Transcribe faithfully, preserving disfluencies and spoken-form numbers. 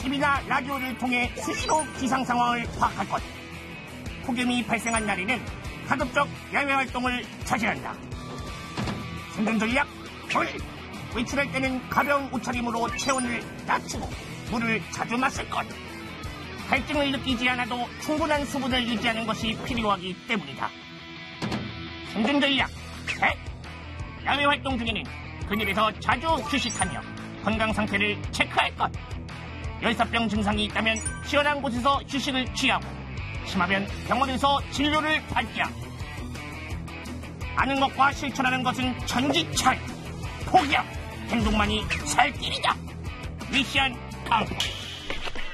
티비나 라디오를 통해 수시로 기상 상황을 파악할 것. 폭염이 발생한 날에는 가급적 야외 활동을 자제한다. 생존 전략 둘. 외출할 때는 가벼운 옷차림으로 체온을 낮추고 물을 자주 마실 것. 갈증을 느끼지 않아도 충분한 수분을 유지하는 것이 필요하기 때문이다. 생존 전략 셋. 야외 활동 중에는 그늘에서 자주 휴식하며 건강 상태를 체크할 것. 열사병 증상이 있다면 시원한 곳에서 휴식을 취하고 심하면 병원에서 진료를 받자. 아는 것과 실천하는 것은 천지차이. 포기야. 행동만이 살 길이다. 미션 컴플릿.